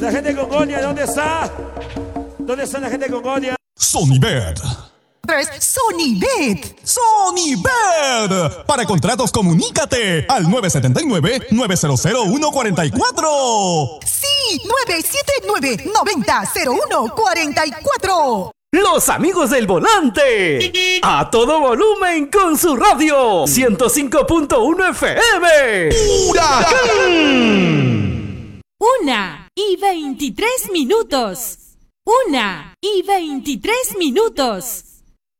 La gente de Congonia, ¿dónde está? ¿Dónde está la gente de Congonia? Sonibet. Sonibet. Sonibet. Para contratos, comunícate al 979-900-144. Sí, 979-90-0144. Los amigos del volante. A todo volumen con su radio. 105.1 FM. ¡Huracán! 1:23. 1:23.